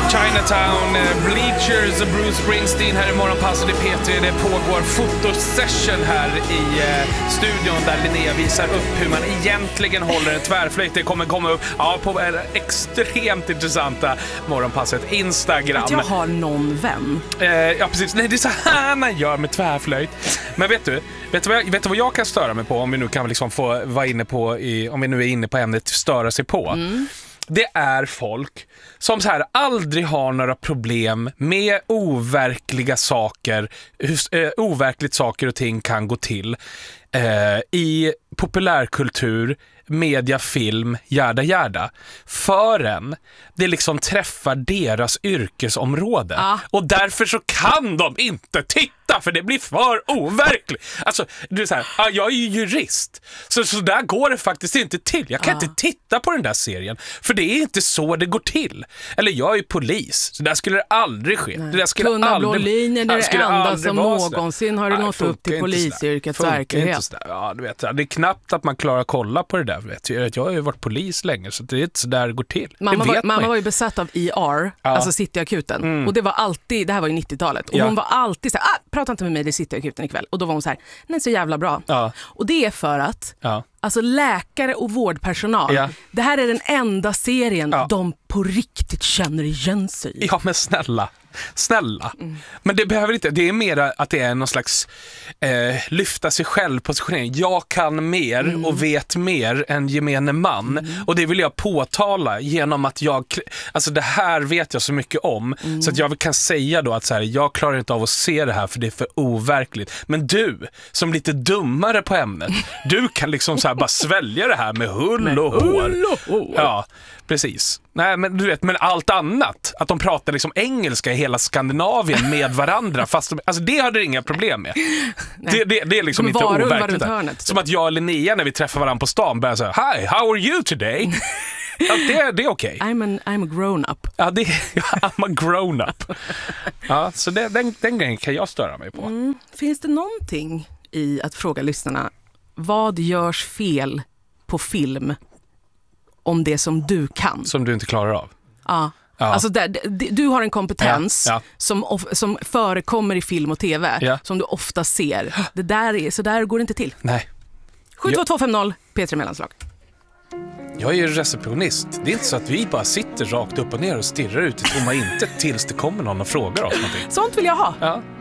Chinatown, Bleachers och Bruce Springsteen här i Morgonpasset i P3. Det pågår fotosession här i studion där Linnea visar upp hur man egentligen håller en tvärflöjt. Det kommer komma upp på extremt intressanta Morgonpasset Instagram. Att jag har någon vän. Ja, precis. Nej, det är så här man gör med tvärflöjt. Men vet du vad jag kan störa mig på, om vi nu kan liksom få vara inne på om vi nu är inne på ämnet störa sig på. Det är folk som så här aldrig har några problem med overkliga saker, hur overkligt saker och ting kan gå till i populärkultur, media, film, järda, förrän det liksom träffar deras yrkesområde. Och därför så kan de inte titta, för det blir för overkligt. Alltså, du är så här, jag är ju jurist, så där går det faktiskt inte till. Jag kan inte titta på den där serien, för det är inte så det går till. Eller jag är ju polis, så där skulle det aldrig ske. Det där skulle Tunna aldrig, blå linjer, det är det enda som någonsin har det nått upp till polisyrkets verklighet. Ja, du vet, det är knappt att man klarar att kolla på det där. Vet jag har ju varit polis länge, så det är inte så där det går till. Mamma var ju besatt av ER, alltså Cityakuten. Och det var alltid, det här var ju 90-talet. Och hon var alltid så här, prata inte med mig, det är Cityakuten ikväll. Och då var hon så här, nej, så jävla bra. Och det är för att alltså läkare och vårdpersonal, det här är den enda serien de på riktigt känner igen sig i. Ja, men snälla. Men det behöver inte, det är mer att det är någon slags lyfta sig själv positionering. Jag kan mer och vet mer än gemene man, och det vill jag påtala genom att alltså det här vet jag så mycket om, så att jag kan säga då att så här, jag klarar inte av att se det här för det är för overkligt. Men du, som lite dummare på ämnet, du kan liksom så här bara svälja det här med hull och hår. Ja, precis. Nej, men du vet, men allt annat, att de pratar liksom engelska i hela Skandinavien med varandra, fast alltså det hade inga problem med. Det är liksom inte overkligt. Som att jag och Linnea när vi träffar varandra på stan börjar säga, hi, how are you today? Ja, det är okej. I'm a grown up. Ja, I'm a grown up. Ja, så den grejen kan jag störa mig på. Finns det någonting i att fråga lyssnarna, vad görs fel på film om det som du kan? Som du inte klarar av? Ja. Alltså du har en kompetens som förekommer i film och tv, som du ofta ser. Så där går det inte till. Nej. 72250 P3 Mellanslag. Jag är ju receptionist. Det är inte så att vi bara sitter rakt upp och ner och stirrar ut i tomma intet tills det kommer någon och frågar oss någonting. Sånt vill jag ha. Ja.